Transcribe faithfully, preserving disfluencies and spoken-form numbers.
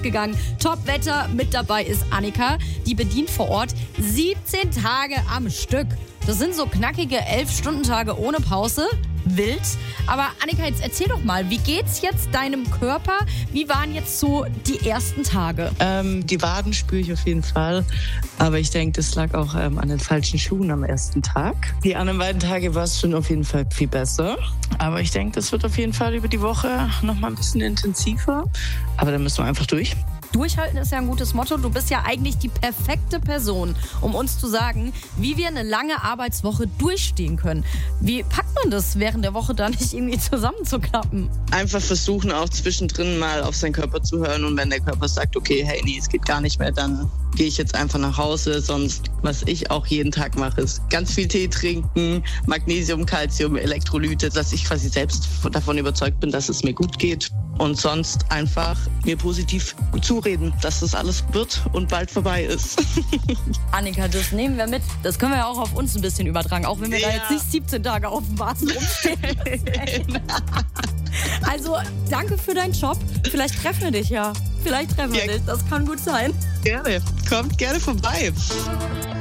gegangen. Top-Wetter, mit dabei ist Annika. Die bedient vor Ort siebzehn Tage am Stück. Das sind so knackige elf Stundentage ohne Pause. Wild. Aber Annika, jetzt erzähl doch mal, wie geht's jetzt deinem Körper? Wie waren jetzt so die ersten Tage? Ähm, die Waden spüre ich auf jeden Fall. Aber ich denke, das lag auch ähm, an den falschen Schuhen am ersten Tag. Die anderen beiden Tage war es schon auf jeden Fall viel besser. Aber ich denke, das wird auf jeden Fall über die Woche noch mal ein bisschen intensiver. Aber da müssen wir einfach durch. Durchhalten ist ja ein gutes Motto. Du bist ja eigentlich die perfekte Person, um uns zu sagen, wie wir eine lange Arbeitswoche durchstehen können. Wie packt man das während der Woche da nicht irgendwie zusammenzuklappen? Einfach versuchen, auch zwischendrin mal auf seinen Körper zu hören. Und wenn der Körper sagt, okay, hey, nee, es geht gar nicht mehr, dann gehe ich jetzt einfach nach Hause. Sonst, was ich auch jeden Tag mache, ist ganz viel Tee trinken, Magnesium, Calcium, Elektrolyte, dass ich quasi selbst davon überzeugt bin, dass es mir gut geht. Und sonst einfach mir positiv zureden, dass das alles wird und bald vorbei ist. Annika, das nehmen wir mit. Das können wir ja auch auf uns ein bisschen übertragen, auch wenn wir ja. da jetzt nicht siebzehn Tage auf dem Vasen rumstehen. Also, danke für deinen Job. Vielleicht treffen wir dich ja. Vielleicht treffen wir ja. dich. Das kann gut sein. Gerne. Kommt gerne vorbei.